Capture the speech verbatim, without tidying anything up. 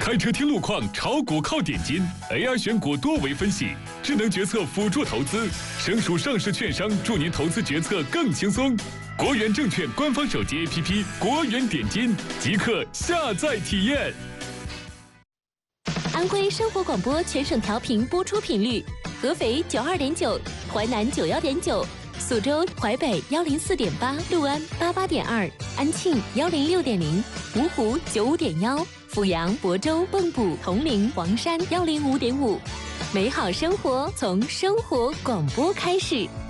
开车听路况，炒股靠点金 ，A I 选股多维分析，智能决策辅助投资，省属上市券商助您投资决策更轻松。国元证券官方手机 A P P 国元点金，即刻下载体验。 安徽生活广播全省调频播出频率：合肥九二点九，淮南九幺点九，苏州、淮北幺零四点八，六安八八点二，安庆幺零六点零，芜湖九五点幺。阜阳、亳州、蚌埠、铜陵、黄山幺零五点五，美好生活从生活广播开始。